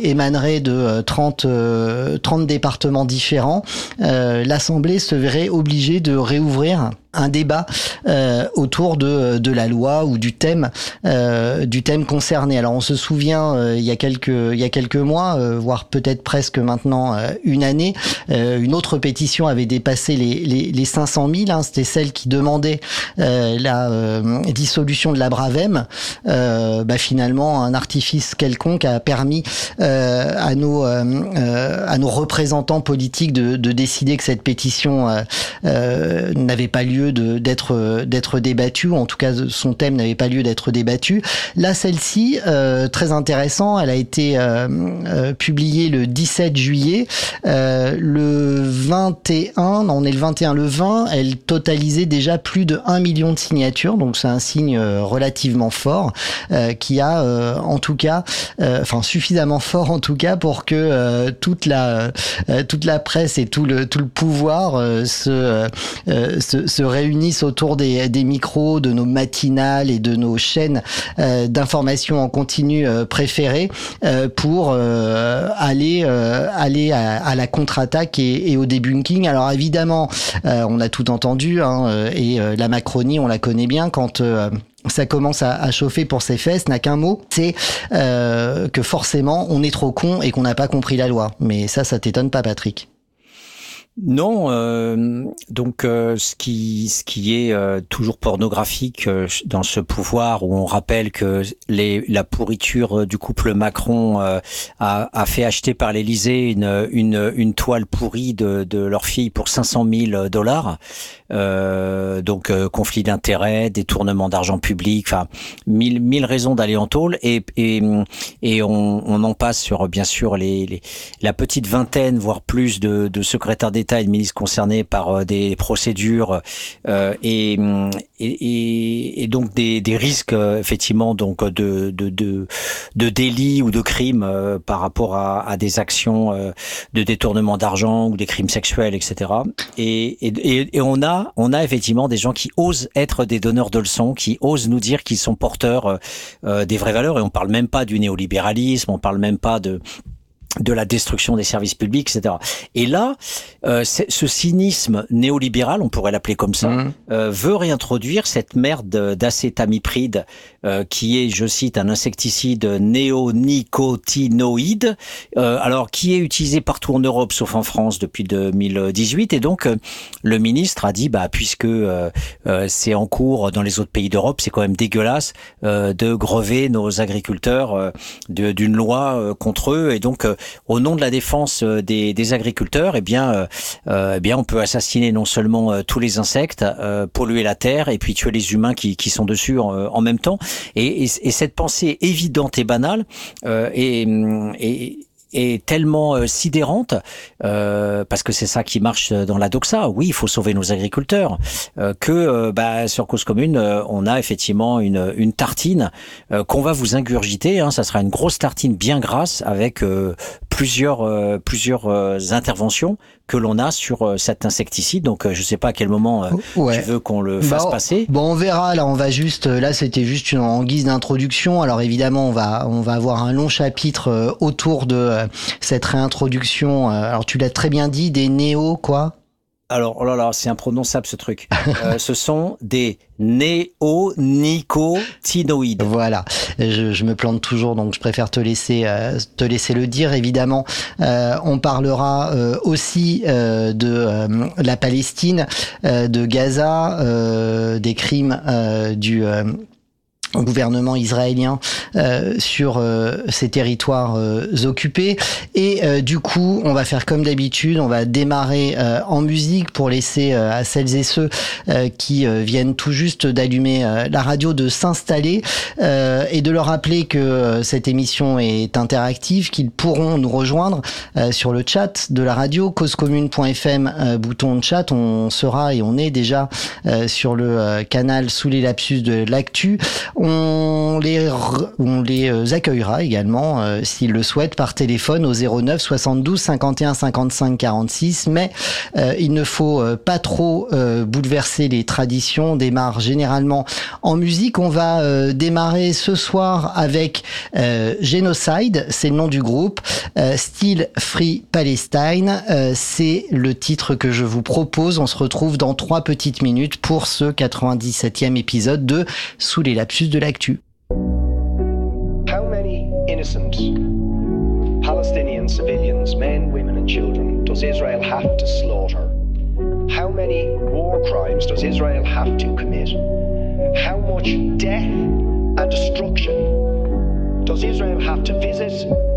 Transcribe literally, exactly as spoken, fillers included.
émanerait de trente, trente départements différents, euh, l'Assemblée se verrait obligée de réouvrir un débat euh, autour de de la loi ou du thème euh, du thème concerné. Alors on se souvient euh, il y a quelques il y a quelques mois, euh, voire peut-être presque maintenant euh, une année, euh, une autre pétition avait dépassé les les, les cinq cent mille. Hein, c'était celle qui demandait euh, la euh, dissolution de la Bravem. Euh, bah finalement, un artifice quelconque a permis euh, à nos euh, à nos représentants politiques de de décider que cette pétition euh, euh, n'avait pas lieu de d'être d'être débattue, ou en tout cas son thème n'avait pas lieu d'être débattu. Là, celle-ci, euh, très intéressant, elle a été euh, euh, publiée le dix-sept juillet. Euh, le vingt et un, non, on est le vingt et un, le vingt, elle totalisait déjà plus de un million de signatures, donc c'est un signe euh, relativement fort, euh, qui a euh, en tout cas, euh, enfin suffisamment fort en tout cas pour que euh, toute la euh, toute la presse et tout le tout le pouvoir euh, se, euh, se se réunissent autour des, des micros, de nos matinales et de nos chaînes euh, d'information en continu euh, préférées euh, pour euh, aller euh, aller à, à la contre-attaque et, et au debunking. Alors évidemment, euh, on a tout entendu, hein, et euh, la Macronie, on la connaît bien quand euh, ça commence à, à chauffer pour ses fesses, n'a qu'un mot, c'est euh, que forcément on est trop con et qu'on n'a pas compris la loi. Mais ça, ça t'étonne pas, Patrick? Non, euh, donc euh, ce qui ce qui est euh, toujours pornographique euh, dans ce pouvoir où on rappelle que les la pourriture du couple Macron euh, a, a fait acheter par l'Élysée une une une toile pourrie de de leur fille pour cinq cent mille dollars. Euh, donc euh, conflit d'intérêts, détournement d'argent public, enfin mille mille raisons d'aller en tôle, et et et on on en passe sur bien sûr les, les la petite vingtaine voire plus de de secrétaires d'État et de ministres concernés par euh, des procédures euh, et, et et donc des des risques euh, effectivement donc de de de de délits ou de crimes euh, par rapport à à des actions euh, de détournement d'argent ou des crimes sexuels, et cetera. Et et et on a on a effectivement des gens qui osent être des donneurs de leçons, qui osent nous dire qu'ils sont porteurs euh, des vraies valeurs, et on parle même pas du néolibéralisme, on parle même pas de de la destruction des services publics, et cetera. Et là, euh, ce cynisme néolibéral, on pourrait l'appeler comme ça, mmh. euh, veut réintroduire cette merde d'acétamipride euh, qui est, je cite, un insecticide néonicotinoïde, euh, alors qui est utilisé partout en Europe, sauf en France depuis deux mille dix-huit. Et donc, euh, le ministre a dit, bah puisque euh, euh, c'est en cours dans les autres pays d'Europe, c'est quand même dégueulasse euh, de grever nos agriculteurs euh, de, d'une loi euh, contre eux, et donc euh, au nom de la défense des, des agriculteurs, eh bien, euh, eh bien, on peut assassiner non seulement euh, tous les insectes, euh, polluer la terre, et puis tuer les humains qui, qui sont dessus en, en même temps. Et, et, et cette pensée évidente et banale euh, et, et est tellement euh, sidérante euh, parce que c'est ça qui marche dans la doxa. Oui, il faut sauver nos agriculteurs. Euh, que euh, bah, sur Cause Commune, euh, on a effectivement une, une tartine euh, qu'on va vous ingurgiter. Hein, ça sera une grosse tartine bien grasse avec euh, plusieurs euh, plusieurs euh, interventions que l'on a sur euh, cet insecticide. Donc, euh, je sais pas à quel moment euh, ouais. tu veux qu'on le fasse bah, passer. Bon, on verra. Là, on va juste. Là, c'était juste une, en guise d'introduction. Alors, évidemment, on va on va avoir un long chapitre euh, autour de euh, cette réintroduction. Euh, alors, tu l'as très bien dit, des néo quoi. Alors, oh là là, c'est imprononçable ce truc. euh, ce sont des néonicotinoïdes. Voilà, je, je me plante toujours, donc je préfère te laisser euh, te laisser le dire. Évidemment, euh, on parlera euh, aussi euh, de euh, la Palestine, euh, de Gaza, euh, des crimes euh, du euh, au gouvernement israélien euh, sur euh, ces territoires euh, occupés. Et euh, du coup, on va faire comme d'habitude, on va démarrer euh, en musique pour laisser euh, à celles et ceux euh, qui euh, viennent tout juste d'allumer euh, la radio de s'installer euh, et de leur rappeler que euh, cette émission est interactive, qu'ils pourront nous rejoindre euh, sur le chat de la radio, causecommune point f m, euh, bouton de chat. On sera et on est déjà euh, sur le euh, canal sous les lapsus de l'actu. On les, on les accueillera également, euh, s'ils le souhaitent, par téléphone au zéro neuf soixante-douze cinquante et un cinquante-cinq quarante-six, mais euh, il ne faut euh, pas trop euh, bouleverser les traditions. On démarre généralement en musique. On va euh, démarrer ce soir avec euh, Genocide, c'est le nom du groupe, euh, Still Free Palestine, euh, c'est le titre que je vous propose. On se retrouve dans trois petites minutes pour ce quatre-vingt-dix-septième épisode de Sous les lapsus de l'actu. How many innocent Palestinian civilians, men, women and children, does Israel have to slaughter? How many war crimes does Israel have to commit? How much death and destruction does Israel have to visit